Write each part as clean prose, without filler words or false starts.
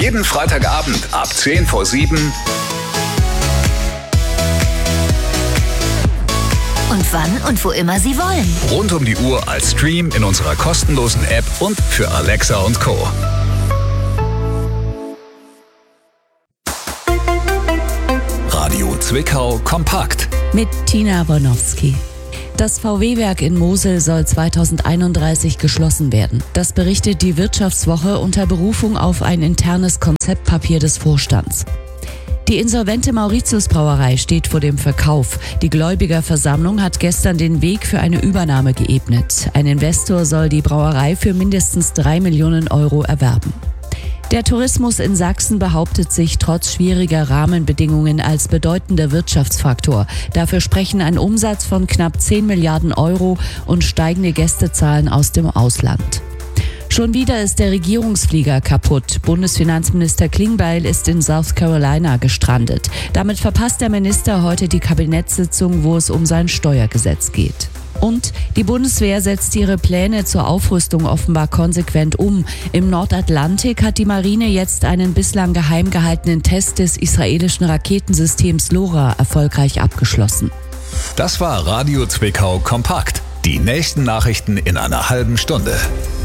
Jeden Freitagabend ab 6:50. Und wann und wo immer Sie wollen. Rund um die Uhr als Stream in unserer kostenlosen App und für Alexa und Co. Radio Zwickau kompakt. Mit Tina Bornowski. Das VW-Werk in Mosel soll 2031 geschlossen werden. Das berichtet die Wirtschaftswoche unter Berufung auf ein internes Konzeptpapier des Vorstands. Die insolvente Mauritius-Brauerei steht vor dem Verkauf. Die Gläubigerversammlung hat gestern den Weg für eine Übernahme geebnet. Ein Investor soll die Brauerei für mindestens 3 Millionen Euro erwerben. Der Tourismus in Sachsen behauptet sich trotz schwieriger Rahmenbedingungen als bedeutender Wirtschaftsfaktor. Dafür sprechen ein Umsatz von knapp 10 Milliarden Euro und steigende Gästezahlen aus dem Ausland. Schon wieder ist der Regierungsflieger kaputt. Bundesfinanzminister Klingbeil ist in South Carolina gestrandet. Damit verpasst der Minister heute die Kabinettssitzung, wo es um sein Steuergesetz geht. Und die Bundeswehr setzt ihre Pläne zur Aufrüstung offenbar konsequent um. Im Nordatlantik hat die Marine jetzt einen bislang geheim gehaltenen Test des israelischen Raketensystems LoRa erfolgreich abgeschlossen. Das war Radio Zwickau kompakt. Die nächsten Nachrichten in einer halben Stunde.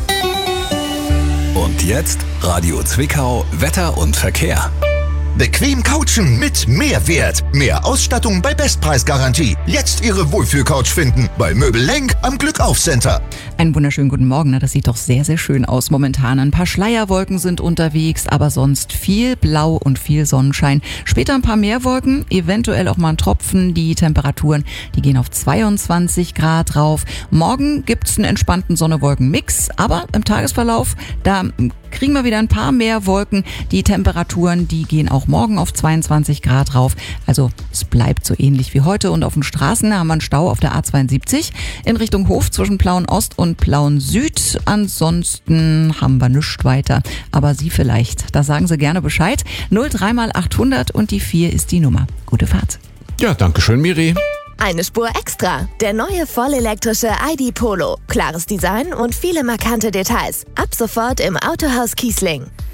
Und jetzt Radio Zwickau, Wetter und Verkehr. Bequem couchen mit Mehrwert. Mehr Ausstattung bei Bestpreisgarantie. Jetzt Ihre Wohlfühlcouch finden bei Möbel Lenk am Glückauf-Center. Einen wunderschönen guten Morgen. Das sieht doch sehr, sehr schön aus momentan. Ein paar Schleierwolken sind unterwegs, aber sonst viel Blau und viel Sonnenschein. Später ein paar mehr Wolken, eventuell auch mal ein Tropfen. Die Temperaturen, die gehen auf 22 Grad rauf. Morgen gibt's einen entspannten Sonne-Wolken-Mix, aber im Tagesverlauf, da kriegen wir wieder ein paar mehr Wolken. Die Temperaturen, die gehen auch morgen auf 22 Grad rauf. Also es bleibt so ähnlich wie heute. Und auf den Straßen haben wir einen Stau auf der A72 in Richtung Hof zwischen Plauen-Ost und Plauen-Süd. Ansonsten haben wir nichts weiter. Aber Sie vielleicht, da sagen Sie gerne Bescheid. 03 mal 800 und die 4 ist die Nummer. Gute Fahrt. Ja, danke schön, Miri. Eine Spur extra. Der neue vollelektrische ID Polo. Klares Design und viele markante Details. Ab sofort im Autohaus Kiesling.